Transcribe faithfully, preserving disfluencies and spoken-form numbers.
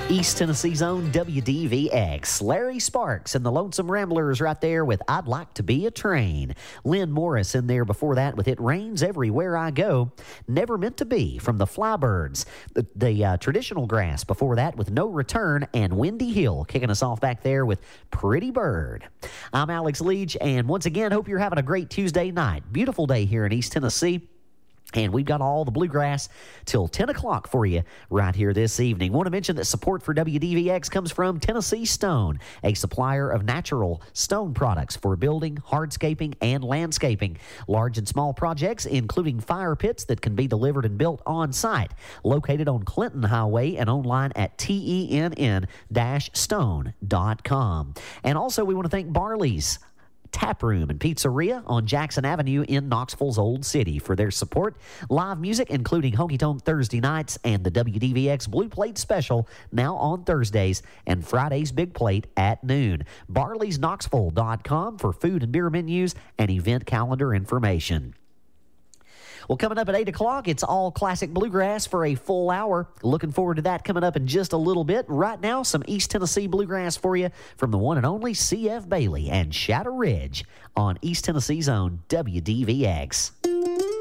East Tennessee's own W D V X. Larry Sparks and the Lonesome Ramblers right there with I'd Like to Be a Train. Lynn Morris in there before that with It Rains Everywhere I Go. Never Meant to Be from the Flybirds. The, the uh, Traditional Grass before that with No Return, and Wendy Hill kicking us off back there with Pretty Bird. I'm Alex Leach, and once again, hope you're having a great Tuesday night. Beautiful day here in East Tennessee. And we've got all the bluegrass till ten o'clock for you right here this evening. Want to mention that support for W D V X comes from Tennessee Stone, a supplier of natural stone products for building, hardscaping, and landscaping. Large and small projects, including fire pits that can be delivered and built on site. Located on Clinton Highway and online at T E N N stone dot com. And also we want to thank Barley's Tap Room and Pizzeria on Jackson Avenue in Knoxville's Old City for their support. Live music, including Honky Tonk Thursday nights and the W D V X Blue Plate Special, now on Thursdays, and Friday's Big Plate at noon. Barleys Knoxville dot com for food and beer menus and event calendar information. Well, coming up at eight o'clock, it's all classic bluegrass for a full hour. Looking forward to that coming up in just a little bit. Right now, some East Tennessee bluegrass for you from the one and only C F Bailey and Shadow Ridge on East Tennessee's own W D V X.